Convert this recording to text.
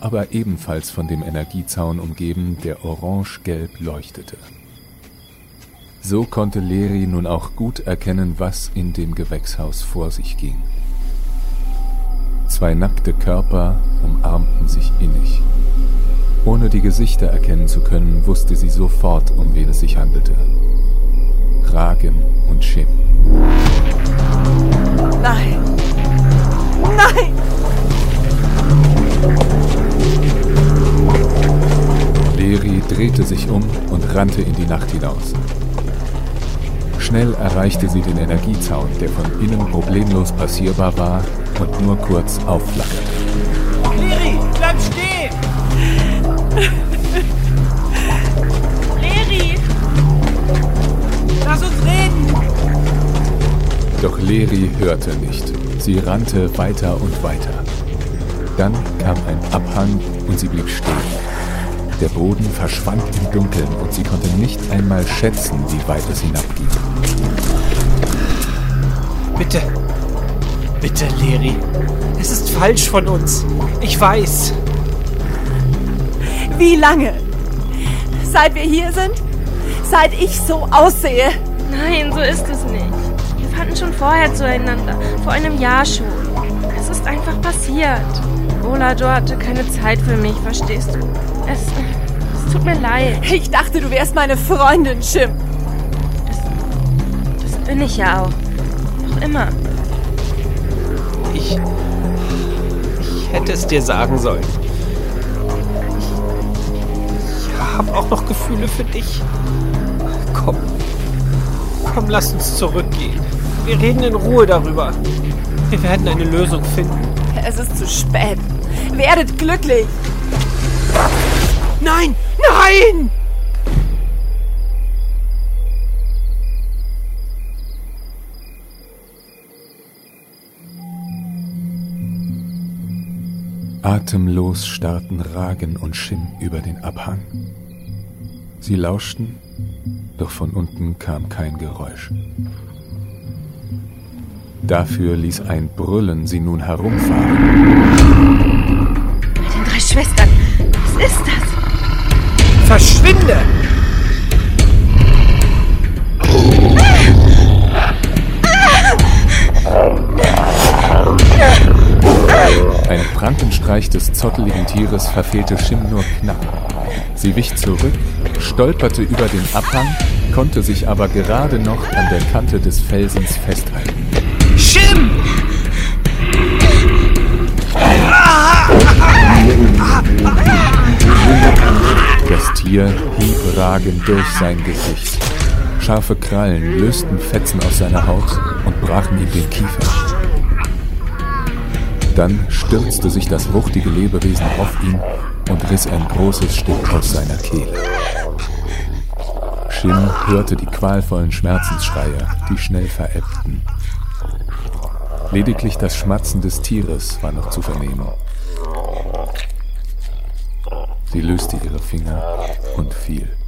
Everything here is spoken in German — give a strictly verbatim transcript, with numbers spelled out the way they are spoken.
aber ebenfalls von dem Energiezaun umgeben, der orange-gelb leuchtete. So konnte Leri nun auch gut erkennen, was in dem Gewächshaus vor sich ging. Zwei nackte Körper umarmten sich innig. Ohne die Gesichter erkennen zu können, wusste sie sofort, um wen es sich handelte. Ragen und Shim. Nein! Nein! Leri drehte sich um und rannte in die Nacht hinaus. Schnell erreichte sie den Energiezaun, der von innen problemlos passierbar war und nur kurz aufflackerte. Leri, bleib stehen! Leri! Lass uns reden! Doch Leri hörte nicht. Sie rannte weiter und weiter. Dann kam ein Abhang und sie blieb stehen. Der Boden verschwand im Dunkeln und sie konnte nicht einmal schätzen, wie weit es hinabging. Bitte, bitte, Leri. Es ist falsch von uns. Ich weiß. Wie lange? Seit wir hier sind? Seit ich so aussehe? Nein, so ist es nicht. Wir fanden schon vorher zueinander. Vor einem Jahr schon. Es ist einfach passiert. Olajor hatte keine Zeit für mich, verstehst du? Es, es tut mir leid. Ich dachte, du wärst meine Freundin, Shim. Das, das bin ich ja auch. Noch immer. Ich... Ich hätte es dir sagen sollen. Ich, ich habe auch noch Gefühle für dich. Komm. Komm, lass uns zurückgehen. Wir reden in Ruhe darüber. Wir werden eine Lösung finden. Es ist zu spät. Werdet glücklich. Nein! Nein! Atemlos starrten Ragen und Shim über den Abhang. Sie lauschten, doch von unten kam kein Geräusch. Dafür ließ ein Brüllen sie nun herumfahren. Mit den drei Schwestern. Was ist das? Verschwinde! Ein Prankenstreich des zotteligen Tieres verfehlte Shim nur knapp. Sie wich zurück, stolperte über den Abhang, konnte sich aber gerade noch an der Kante des Felsens festhalten. Shim! Das Tier hieb Ragen durch sein Gesicht. Scharfe Krallen lösten Fetzen aus seiner Haut und brachen ihm den Kiefer. Dann stürzte sich das wuchtige Lebewesen auf ihn und riss ein großes Stück aus seiner Kehle. Shim hörte die qualvollen Schmerzensschreie, die schnell verebbten. Lediglich das Schmatzen des Tieres war noch zu vernehmen. Sie löste ihre Finger und fiel.